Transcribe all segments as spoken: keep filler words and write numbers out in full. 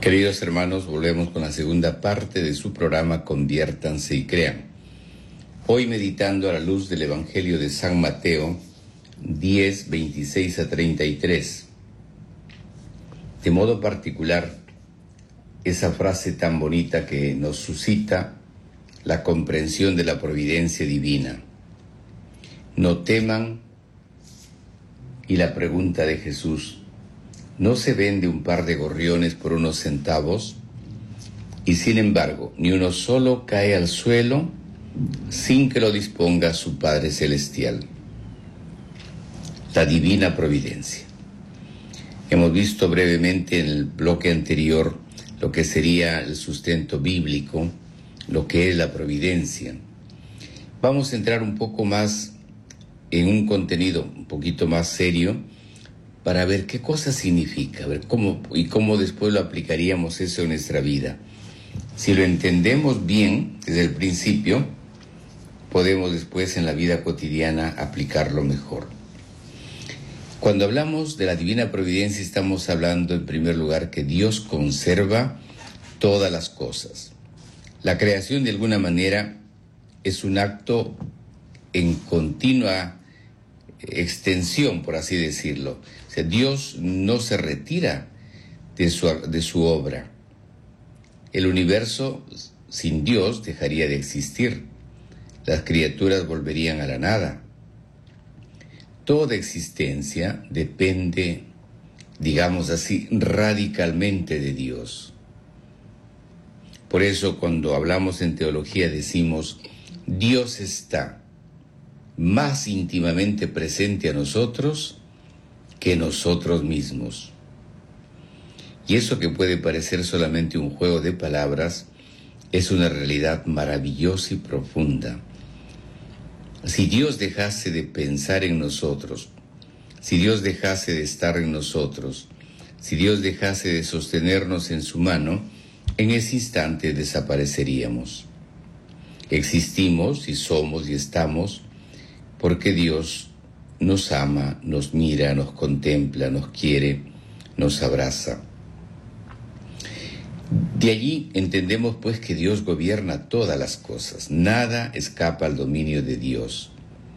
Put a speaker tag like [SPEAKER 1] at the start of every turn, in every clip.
[SPEAKER 1] Queridos hermanos, volvemos con la segunda parte de su programa Conviértanse y Crean. Hoy meditando a la luz del Evangelio de San Mateo diez, veintiséis a treinta y tres. De modo particular, esa frase tan bonita que nos suscita la comprensión de la providencia divina. No teman, y la pregunta de Jesús: ¿no se vende un par de gorriones por unos centavos? Y sin embargo, ni uno solo cae al suelo sin que lo disponga su Padre Celestial. La divina providencia. Hemos visto brevemente en el bloque anterior lo que sería el sustento bíblico, lo que es la providencia. Vamos a entrar un poco más en un contenido un poquito más serio para ver qué cosa significa, ver cómo y cómo después lo aplicaríamos eso en nuestra vida. Si lo entendemos bien desde el principio, podemos después en la vida cotidiana aplicarlo mejor. Cuando hablamos de la divina providencia, estamos hablando en primer lugar que Dios conserva todas las cosas. La creación de alguna manera es un acto en continua extensión, por así decirlo. O sea, Dios no se retira de su, de su obra. El universo sin Dios dejaría de existir. Las criaturas volverían a la nada. Toda existencia depende, digamos así, radicalmente de Dios. Por eso cuando hablamos en teología decimos: Dios está más íntimamente presente a nosotros que nosotros mismos. Y eso que puede parecer solamente un juego de palabras es una realidad maravillosa y profunda. Si Dios dejase de pensar en nosotros, si Dios dejase de estar en nosotros, si Dios dejase de sostenernos en su mano, en ese instante desapareceríamos. Existimos y somos y estamos porque Dios nos ama, nos mira, nos contempla, nos quiere, nos abraza. De allí entendemos pues que Dios gobierna todas las cosas, nada escapa al dominio de Dios.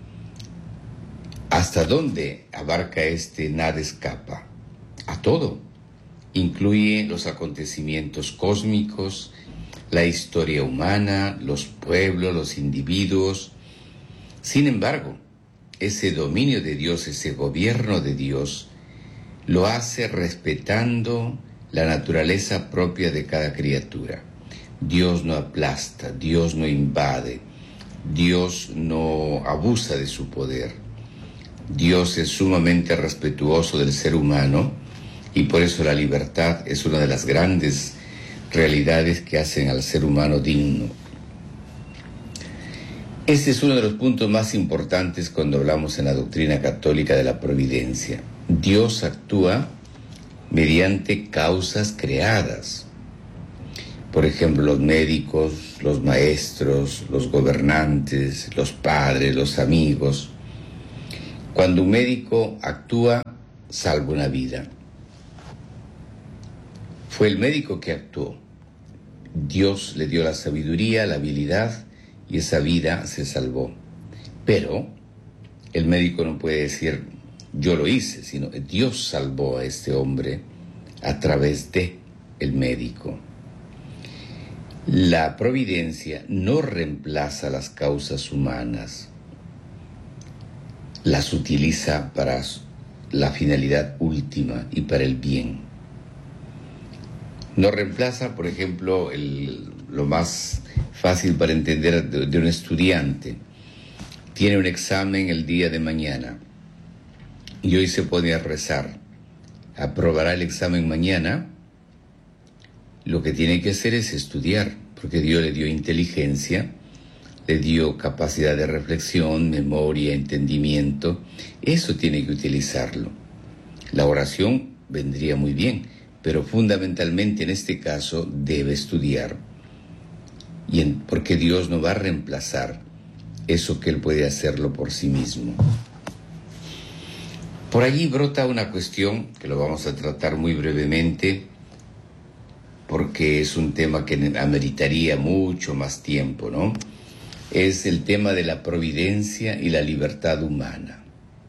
[SPEAKER 1] ¿Hasta dónde abarca este nada escapa? A todo. Incluye los acontecimientos cósmicos, la historia humana, los pueblos, los individuos. Sin embargo, ese dominio de Dios, ese gobierno de Dios, lo hace respetando la naturaleza propia de cada criatura. Dios no aplasta, Dios no invade, Dios no abusa de su poder. Dios es sumamente respetuoso del ser humano y por eso la libertad es una de las grandes realidades que hacen al ser humano digno. Este es uno de los puntos más importantes cuando hablamos en la doctrina católica de la providencia. Dios actúa mediante causas creadas. Por ejemplo, los médicos, los maestros, los gobernantes, los padres, los amigos. Cuando un médico actúa, salva una vida. Fue el médico que actuó. Dios le dio la sabiduría, la habilidad, y esa vida se salvó. Pero el médico no puede decir: yo lo hice, sino Dios salvó a este hombre a través de el médico. La providencia no reemplaza las causas humanas, las utiliza para la finalidad última y para el bien. No reemplaza, por ejemplo, el, lo más fácil para entender de, de un estudiante. Tiene un examen el día de mañana y hoy se pone a rezar. Aprobará el examen mañana. Lo que tiene que hacer es estudiar, porque Dios le dio inteligencia, le dio capacidad de reflexión, memoria, entendimiento. Eso tiene que utilizarlo. La oración vendría muy bien, pero fundamentalmente en este caso debe estudiar. Y en, porque Dios no va a reemplazar eso que Él puede hacerlo por sí mismo. Por Por allí brota una cuestión que lo vamos a tratar muy brevemente, porque es un tema que ameritaría mucho más tiempo, ¿no? Es el tema de la providencia y la libertad humana.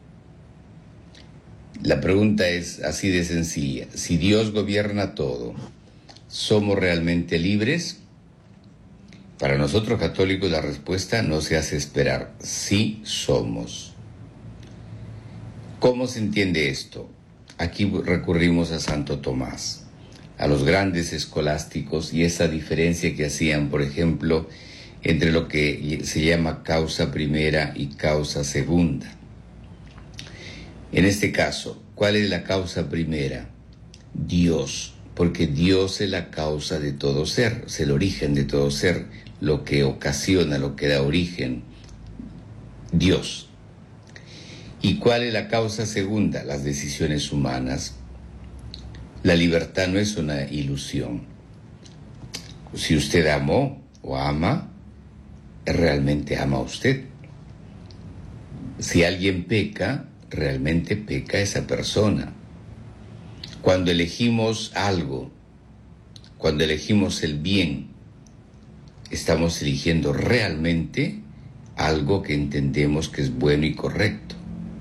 [SPEAKER 1] La pregunta es así de sencilla. Si Dios gobierna todo, ¿somos realmente libres? Para nosotros católicos la respuesta no se hace esperar. Sí somos. ¿Cómo se entiende esto? Aquí recurrimos a Santo Tomás, a los grandes escolásticos y esa diferencia que hacían, por ejemplo, entre lo que se llama causa primera y causa segunda. En este caso, ¿cuál es la causa primera? Dios, porque Dios es la causa de todo ser, es el origen de todo ser, lo que ocasiona, lo que da origen, Dios. ¿Y cuál es la causa segunda? Las decisiones humanas. La libertad no es una ilusión. Si usted amó o ama, realmente ama a usted. Si alguien peca, realmente peca esa persona. Cuando elegimos algo, cuando elegimos el bien, estamos eligiendo realmente algo que entendemos que es bueno y correcto.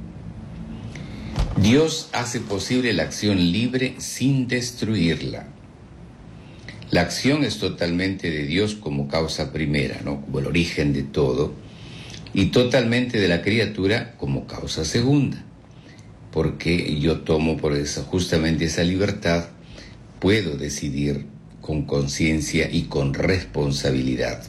[SPEAKER 1] Dios hace posible la acción libre sin destruirla. La acción es totalmente de Dios como causa primera, ¿no? Como el origen de todo, y totalmente de la criatura como causa segunda, porque yo tomo por eso, justamente esa libertad, puedo decidir con conciencia y con responsabilidad.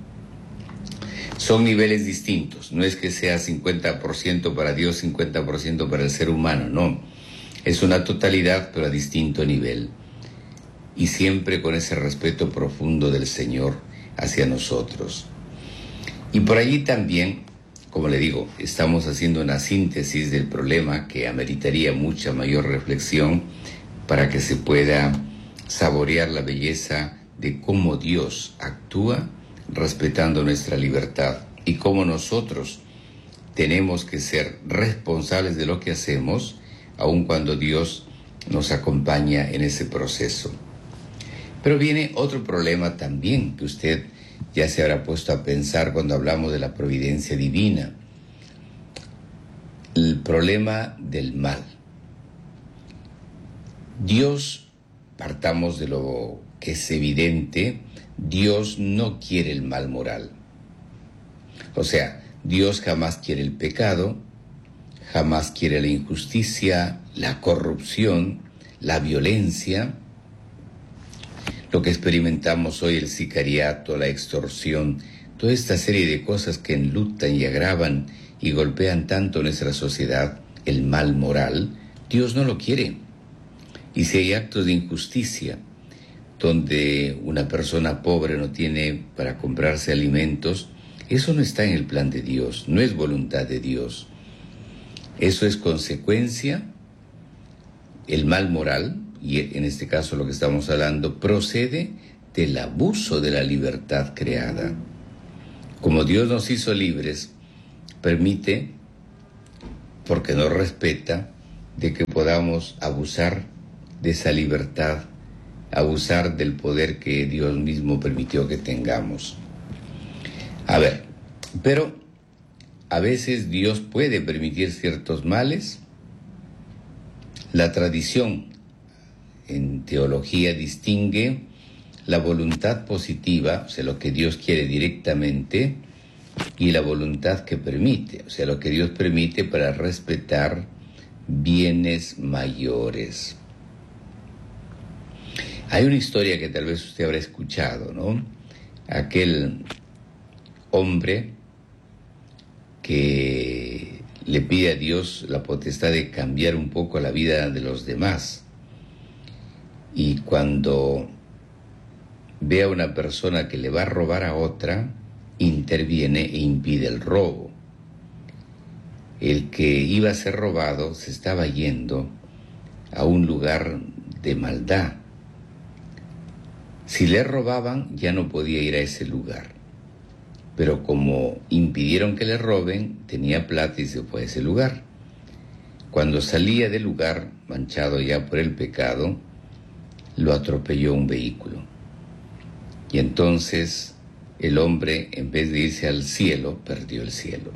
[SPEAKER 1] Son niveles distintos, no es que sea cincuenta por ciento para Dios, cincuenta por ciento para el ser humano, no. Es una totalidad, pero a distinto nivel. Y siempre con ese respeto profundo del Señor hacia nosotros. Y por allí también, como le digo, estamos haciendo una síntesis del problema que ameritaría mucha mayor reflexión para que se pueda saborear la belleza de cómo Dios actúa respetando nuestra libertad y cómo nosotros tenemos que ser responsables de lo que hacemos, aun cuando Dios nos acompaña en ese proceso. Pero viene otro problema también que usted ya se habrá puesto a pensar cuando hablamos de la providencia divina. El problema del mal. Dios, partamos de lo que es evidente, Dios no quiere el mal moral. O sea, Dios jamás quiere el pecado, jamás quiere la injusticia, la corrupción, la violencia. Lo que experimentamos hoy, el sicariato, la extorsión, toda esta serie de cosas que enlutan y agravan y golpean tanto nuestra sociedad, el mal moral, Dios no lo quiere. Y si hay actos de injusticia, donde una persona pobre no tiene para comprarse alimentos, eso no está en el plan de Dios, no es voluntad de Dios. Eso es consecuencia, el mal moral, y en este caso lo que estamos hablando, procede del abuso de la libertad creada. Como Dios nos hizo libres, permite, porque nos respeta, de que podamos abusar de esa libertad, abusar del poder que Dios mismo permitió que tengamos. A ver, pero a veces Dios puede permitir ciertos males. La tradición en teología distingue la voluntad positiva, o sea, lo que Dios quiere directamente, y la voluntad que permite, o sea, lo que Dios permite para respetar bienes mayores. Hay una historia que tal vez usted habrá escuchado, ¿no? Aquel hombre que le pide a Dios la potestad de cambiar un poco la vida de los demás. Y cuando ve a una persona que le va a robar a otra, interviene e impide el robo. El que iba a ser robado se estaba yendo a un lugar de maldad. Si le robaban, ya no podía ir a ese lugar. Pero como impidieron que le roben, tenía plata y se fue a ese lugar. Cuando salía del lugar, manchado ya por el pecado, lo atropelló un vehículo. Y entonces el hombre, en vez de irse al cielo, perdió el cielo.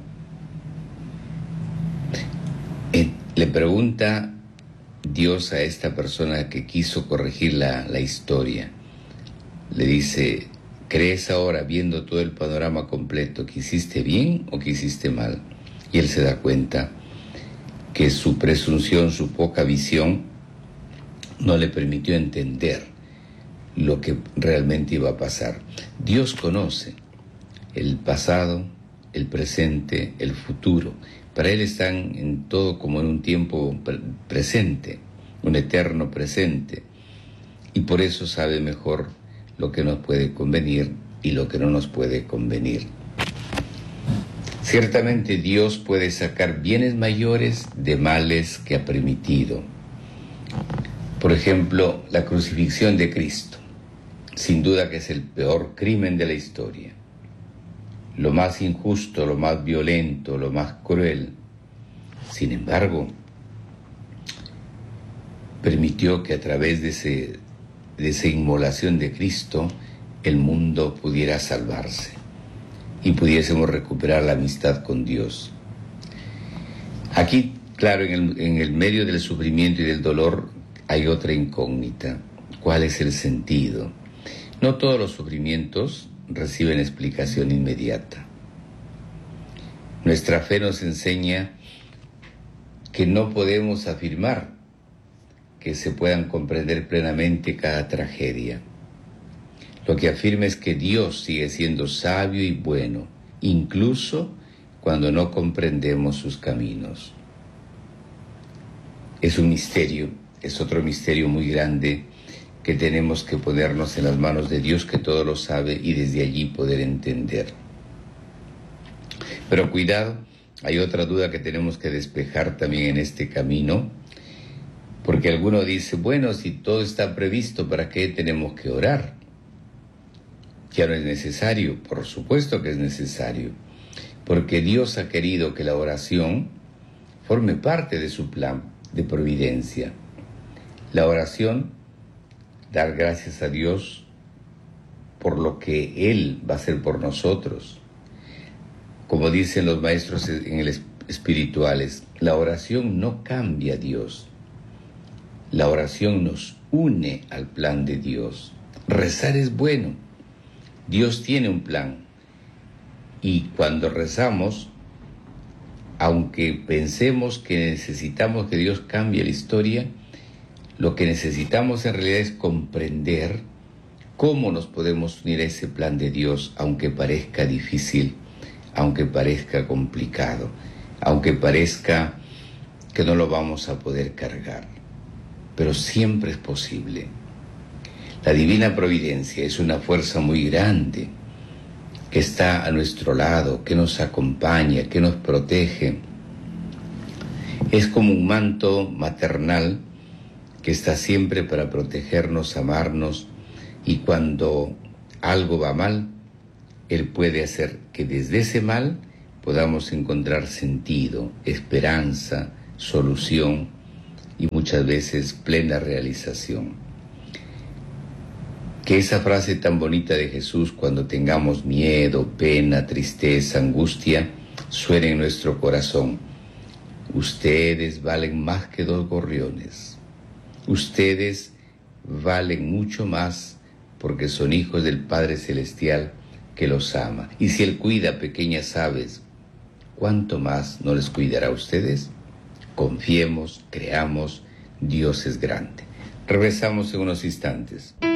[SPEAKER 1] Le pregunta Dios a esta persona que quiso corregir la, la historia. Le dice, ¿crees ahora, viendo todo el panorama completo, que hiciste bien o que hiciste mal? Y él se da cuenta que su presunción, su poca visión, no le permitió entender lo que realmente iba a pasar. Dios conoce el pasado, el presente, el futuro. Para Él están en todo como en un tiempo pre- presente, un eterno presente. Y por eso sabe mejor lo que nos puede convenir y lo que no nos puede convenir. Ciertamente Dios puede sacar bienes mayores de males que ha permitido. Por ejemplo, la crucifixión de Cristo. Sin duda que es el peor crimen de la historia. Lo más injusto, lo más violento, lo más cruel. Sin embargo, permitió que a través de, ese, de esa inmolación de Cristo, el mundo pudiera salvarse y pudiésemos recuperar la amistad con Dios. Aquí, claro, en el, en el medio del sufrimiento y del dolor hay otra incógnita. ¿Cuál es el sentido? No todos los sufrimientos reciben explicación inmediata. Nuestra fe nos enseña que no podemos afirmar que se puedan comprender plenamente cada tragedia. Lo que afirma es que Dios sigue siendo sabio y bueno, incluso cuando no comprendemos sus caminos. Es un misterio, es otro misterio muy grande que tenemos que ponernos en las manos de Dios, que todo lo sabe, y desde allí poder entender. Pero cuidado, hay otra duda que tenemos que despejar también en este camino, porque alguno dice, bueno, si todo está previsto, ¿para qué tenemos que orar? Ya no es necesario. Por supuesto que es necesario, porque Dios ha querido que la oración forme parte de su plan de providencia. La oración, dar gracias a Dios por lo que Él va a hacer por nosotros. Como dicen los maestros en el espirituales, la oración no cambia a Dios. La oración nos une al plan de Dios. Rezar es bueno. Dios tiene un plan. Y cuando rezamos, aunque pensemos que necesitamos que Dios cambie la historia, lo que necesitamos en realidad es comprender cómo nos podemos unir a ese plan de Dios, aunque parezca difícil, aunque parezca complicado, aunque parezca que no lo vamos a poder cargar. Pero siempre es posible. La divina providencia es una fuerza muy grande que está a nuestro lado, que nos acompaña, que nos protege. Es como un manto maternal que está siempre para protegernos, amarnos, y cuando algo va mal, Él puede hacer que desde ese mal podamos encontrar sentido, esperanza, solución y muchas veces plena realización. Que esa frase tan bonita de Jesús, cuando tengamos miedo, pena, tristeza, angustia, suene en nuestro corazón. Ustedes valen más que dos gorriones. Ustedes valen mucho más porque son hijos del Padre Celestial que los ama. Y si Él cuida pequeñas aves, ¿cuánto más no les cuidará a ustedes? Confiemos, creamos, Dios es grande. Regresamos en unos instantes.